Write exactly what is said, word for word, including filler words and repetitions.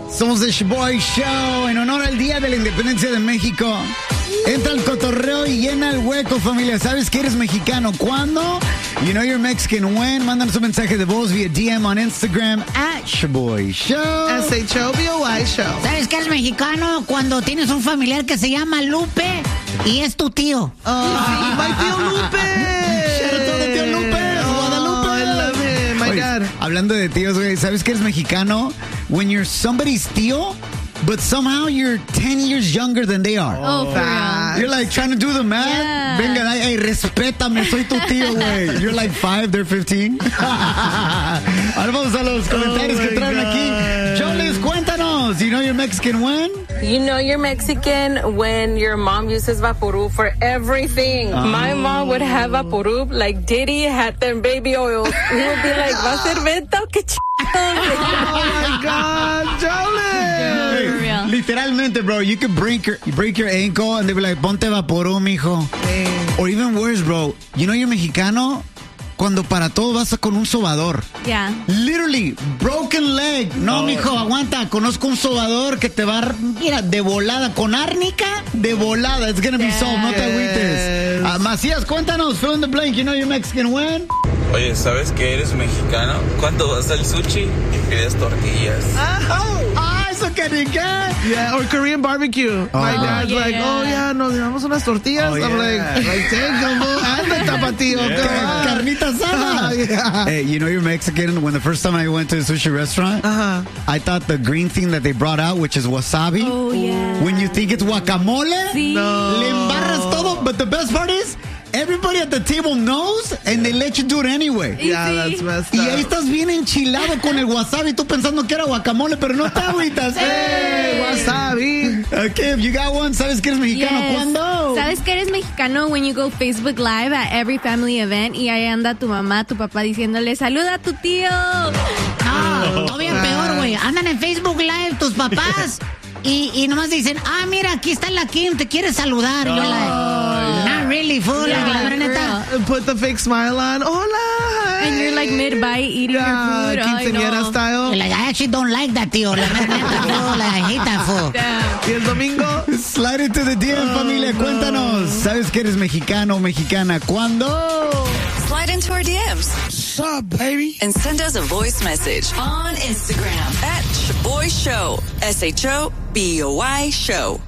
Somos The Shoboy Show en honor al Día de la Independencia de México. Entra al cotorreo y llena el hueco, familia. ¿Sabes que eres mexicano? ¿Cuándo? You know you're Mexican when? Mándanos un mensaje de voz vía D M on Instagram at Shoboy Show. S H O B O Y Show. ¿Sabes que eres mexicano? Cuando tienes un familiar que se llama Lupe y es tu tío. Oh, my tío Lupe. Shout out to the tío Lupe. Guadalupe. I love him. My Oye, God. hablando de tíos, güey, ¿sabes que eres mexicano? When you're somebody's tío, but somehow you're ten years younger than they are. Oh, for real. You're like trying to do the math. Yeah. Venga, ay, ay, respétame, soy tu tío, güey. You're like five, they're fifteen. Ahora vamos a los comentarios Oh que my traen God. aquí. Jolis, cuéntanos. You know you're Mexican when? You know you're Mexican when your mom uses Vaporub for everything. Oh. My mom would have Vaporub like Diddy had them baby oils. We would be like, ¿va a ser venta o qué ch***? Oh my God, Jolie. For real. Literalmente, bro, you could break your, break your ankle and they'd be like, ponte Vaporub, mijo. Or even worse, bro, you know you're mexicano cuando para todo vas con un sobador. Yeah. Literally, broken leg. No, mijo, aguanta. Conozco un sobador que te va a... Mira, de volada. Con árnica, de volada. It's gonna be solved. No te agüites. Ah, Macías, cuéntanos. Fill in the blank. You know you're Mexican when? Oye, ¿sabes que eres mexicano? Cuando vas al sushi y pides tortillas. Ah, eso que ni qué. Yeah, or Korean barbecue. My dad's yeah, like, yeah. oh yeah, nos llevamos unas tortillas. Oh, I'm yeah. like, like, take them, anda tapatío. Carnita asada. Yeah. Hey, you know you're Mexican when the first time I went to a sushi restaurant, Uh-huh. I thought the green thing that they brought out, which is wasabi, Oh, yeah. when you think it's guacamole, Sí. No. le embarras todo. But the best part is, everybody at the table knows and they let you do it anyway. Yeah, Sí. that's messed Y ahí up. estás bien enchilado con el wasabi, tú pensando que era guacamole, pero no te agüitas. Hey, wasabi. Okay, if you got one, ¿sabes que eres mexicano? Yes. ¿Cuándo? ¿Sabes que eres mexicano when you go Facebook Live at every family event y ahí anda tu mamá, tu papá diciéndole, saluda a tu tío? No, todavía peor, güey. Andan en Facebook Live tus papás y, y nomás dicen, ah, mira, aquí está la Kim, te quiere saludar. Y yo, like, not really, fool. Yeah, like, la for neta. And put the fake smile on. Hola. And you're like mid-bite eating Yeah, your food. Ay, quinceañera no. style. Like, I actually don't like that, tío. La neta, fool. Like, I hate that, fool. Damn. Y el domingo. Slide into the D M, familia, no. cuéntanos. ¿Sabes que eres mexicano o mexicana? ¿Cuándo? Slide into our D Ms. What's up, baby? And send us a voice message on Instagram at Shoboy Show. S H O B O Y Show.